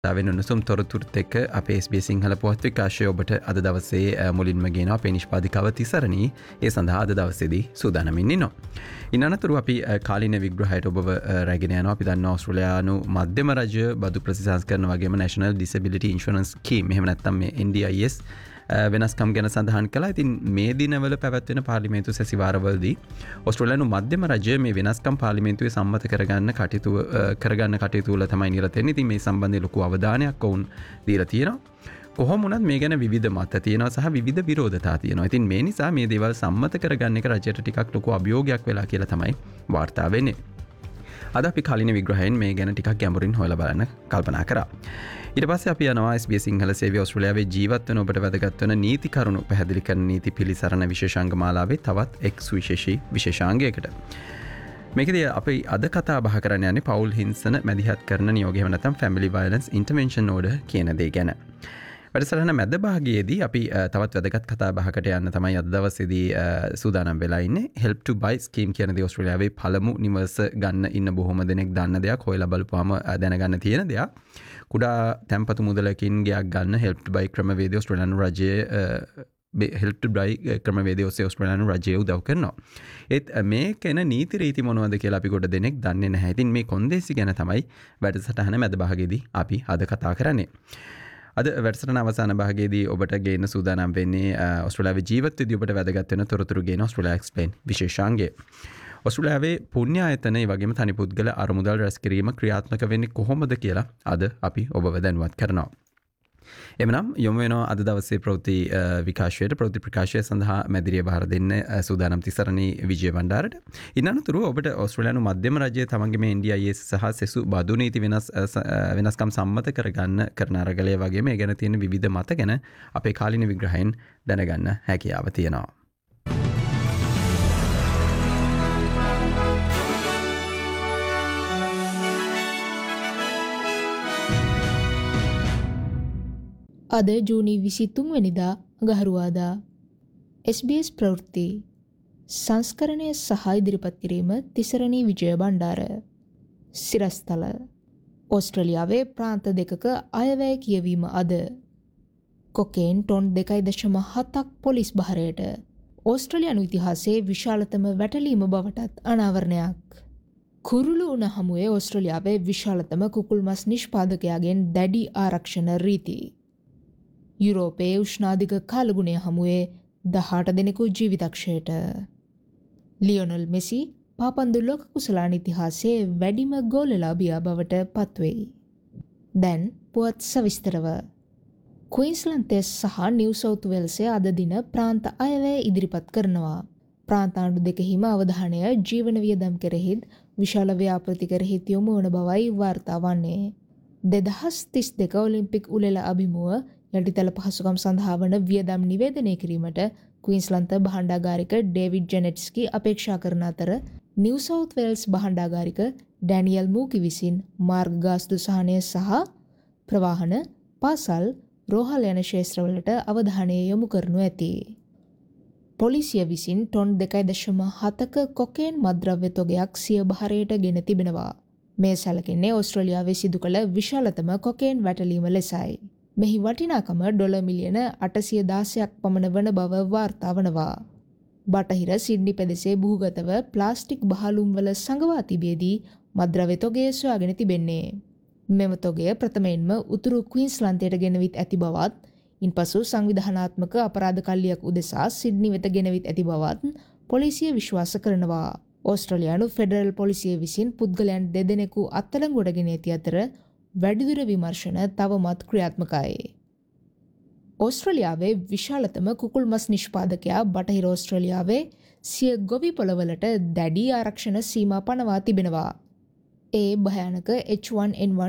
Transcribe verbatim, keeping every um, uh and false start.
වෙන උණුසුම් තොරතුරුත් එක්ක අපේ එස් බී එස් සිංහල පුවත් විකාශය ඔබට අද දවසේ මුලින්ම ගෙනවා අපේ නිෂ්පාදිකාව තිසරණී ඒ සඳහා අද දවසේදී සූදානමින් ඉන්නවා. ඉන් අනතුරු අපි කාලීන විග්‍රහයට ඔබව රැගෙන යනවා. අපි දන්නවා ඕස්ට්‍රේලියානු මධ්‍යම රජය බදු ප්‍රතිසංස්කරණ වගේම National Disability Insurance Scheme එහෙම නැත්නම් මේ N D I S වෙනස්කම් ගැන සඳහන් කළා. ඉතින් මේ දිනවල පැවැත්වෙන පාර්ලිමේන්තු සැසිවාරවලදී ඕස්ට්‍රේලියානු මධ්‍යම රජය මේ වෙනස්කම් පාර්ලිමේන්තුවේ සම්මත කරගන්න කටයුතු කරගන්න කටයුතු වල තමයි නිරත වෙන්නේ. ඉතින් මේ සම්බන්ධයෙන් ලොකු අවධානයක් වුන් දීලා තියෙනවා. කොහොම වුණත් මේ ගැන විවිධ මත තියෙනවා සහ විවිධ විරෝධතා තියෙනවා. ඉතින් මේ නිසා මේ දේවල් සම්මත කරගන්න එක රජයට ටිකක් ලොකු අභියෝගයක් වෙලා කියලා තමයි වාර්තා වෙන්නේ. අද අපි කාලීන විග්‍රහයෙන් මේ ගැන ටිකක් ගැඹුරින් හොයලා බලන්න කල්පනා කරා. ඊට පස්සේ අපි යනවා එස් බී එස් සිංහල සේවය ඕස්ට්‍රේලියාවේ ජීවත් වෙන ඔබට වැදගත් වෙන නීති කරුණු පැහැදිලි කරන නීති පිළිසරණ විශේෂාංග මාලාවේ තවත් එක් සුවිශේෂී විශේෂාංගයකට. මේකදී අපි අද කතා බහ කරන්න යන්නේ පවුල් හිංසන මැදිහත් කරන නියෝගය එහෙම නැත්නම් Family Violence Intervention Order කියන දේ ගැන. වැඩසටහන මැද භාගයේදී අපි තවත් වැදගත් කතා බහකට යන්න තමයි අද දවසේදී සූදානම් වෙලා ඉන්නේ. Help to Buy ස්කීම් කියන දේ ඕස්ට්‍රේලියාවේ පළමු නිවර්ස ගන්න ඉන්න බොහොම දෙනෙක් දන්න දෙයක්. හොයලා බලපුවාම දැනගන්න තියෙන දෙයක්. කුඩා තැන්පතු මුදලකින් ගයක් ගන්න Help to Buy ක්‍රමවේදය ඕස්ට්‍රේලියානු රජයේ Help to Buy ක්‍රමවේදය ඔස්සේ ඕස්ට්‍රේලියානු රජය උදව් කරනවා. ඒත් මේකෙන නීති රීති මොනවද කියලා අපි ගොඩ දෙනෙක් දන්නේ නැහැ. ඉතින් මේ කොන්දේසි ගැන තමයි වැඩසටහන මැද භාගයේදී අපි අද කතා කරන්නේ. අද වැඩසටහන අවසාන භාගයේදී ඔබට ගේන්න සූදානම් වෙන්නේ ඕස්ට්‍රේලියාවේ ජීවත් වෙද්දී ඔබට වැදගත් වෙන තොරතුරු ගේන Australia Explain විශේෂාංගය. ඕස්ට්‍රේලියාවේ පුණ්‍ය ආයතන ඒ වගේම තනි පුද්ගල අරමුදල් රැස් කිරීම ක්‍රියාත්මක වෙන්නේ කොහොමද කියලා අද අපි ඔබව දැනුවත් කරනවා. එමනම් යොමු වෙනවා අද දවසේ ප්‍රවෘත්ති විකාශයට ප්‍රවෘත්ති ප්‍රකාශය සඳහා මැදිරිය බහර දෙන්න සූදානම් තිසරණී විජය බණ්ඩාරට. ඉන් අනතුරු ඔබට ඕස්ට්‍රේලියානු මධ්‍යම රජයේ තමන්ගේ මේ N D I S සහ සෙසු බදු නීති වෙනස් වෙනස්කම් සම්මත කරගන්න කරන අරගලය වගේම ඒ ගැන තියෙන විවිධ මත ගැන අපේ කාලීන විග්‍රහයෙන් දැනගන්න හැකියාව තියෙනවා. අද ජූනි විසිතුන් වෙනිදා අඟහරුවාදා එස් බී එස් ප්‍රවෘත්ති සංස්කරණය සහ ඉදිරිපත් කිරීම තිසරණී විජය බණ්ඩාර. සිරස්තල ඕස්ට්‍රේලියාවේ ප්‍රාන්ත දෙකක අයවැය කියවීම අද. කොකේන් ටොන් දෙකයි දශම හතක් පොලිස් භාරයට. ඕස්ට්‍රේලියානු ඉතිහාසයේ විශාලතම වැටලීම බවටත් අනාවරණයක්. කුරුළු උණ හමුවේ ඕස්ට්‍රේලියාවේ විශාලතම කුකුල් මස් නිෂ්පාදකයාගෙන් දැඩි ආරක්ෂණ රීති. යුරෝපයේ උෂ්ණාධික කාලගුණය හමුවේ දහඅට දෙනෙකු ජීවිතක්ෂයට. ලියොනල් මෙසි පාපන්දු ලෝක කුසලාන ඉතිහාසයේ වැඩිම ගෝලලාභියා බවට පත්වෙයි. දැන් පුවත් සවිස්තරව. ක්වීන්ස්ලන්තය සහ නිව් සවුත් වෙල්සේ අද දින ප්‍රාන්ත අයවැය ඉදිරිපත් කරනවා. ප්‍රාන්තාණ්ඩු දෙකෙහිම අවධානය ජීවන වියදම් කෙරෙහිත් විශාල ව්‍යාපෘති කෙරෙහිත් යොමු වන බවයි වාර්තා වන්නේ. දෙදහස් තිස් දෙක ඔලිම්පික් උළෙල අභිමුව යටිතල පහසුකම් සඳහා වන වියදම් නිවේදනය කිරීමට ක්වීන්ස්ලන්ත භාණ්ඩාගාරික ඩේවිඩ් ජෙනෙට්ස්කි අපේක්ෂා කරන අතර නිව් සවුත් වෙල්ස් භාණ්ඩාගාරික ඩැනියල් මූකි විසින් මාර්ග ගාස්තු සහනය සහ ප්‍රවාහන පාසල් රෝහල් යන ක්ෂේත්‍රවලට අවධානය යොමු කරනු ඇති. පොලිසිය විසින් ටොන් දෙකයි දශම හතක කොකේන් මත්ද්‍රව්‍ය තොගයක් සිය භාරයට ගෙන තිබෙනවා. මේ සැලකෙන්නේ ඕස්ට්‍රේලියාවේ සිදු කළ විශාලතම කොකේන් වැටලීම ලෙසයි. මෙහි වටිනාකම ඩොලර් මිලියන අටසිය දාසයක් පමණ වන බව වාර්තා වනවා. බටහිර සිඩ්නි පෙදෙසේ භූගතව ප්ලාස්ටික් බහලුම්වල සඟවා තිබියදී මත්ද්‍රව්‍ය තොගය සොයාගෙන තිබෙන්නේ. මෙම තොගය ප්‍රථමයෙන්ම උතුරු ක්වීන්ස්ලන්තයට ගෙනවිත් ඇති බවත්, ඉන්පසු සංවිධානාත්මක අපරාධ කල්ලියක් උදෙසා සිඩ්නි වෙත ගෙනවිත් ඇති බවත් පොලිසිය විශ්වාස කරනවා. ඕස්ට්‍රේලියානු ෆෙඩරල් පොලිසිය විසින් පුද්ගලයන් දෙදෙනෙකු අත්අඩංගුවට ගෙන ඇති අතර වැඩිදුර විමර්ශන තවමත් ක්‍රියාත්මකයි. ඕස්ට්‍රේලියාවේ විශාලතම කුකුල් මස් නිෂ්පාදකයා බටහිර ඕස්ට්‍රේලියාවේ සිය ගොවි පොළවලට දැඩි ආරක්ෂණ සීමා පනවා තිබෙනවා. ඒ භයානක H one N one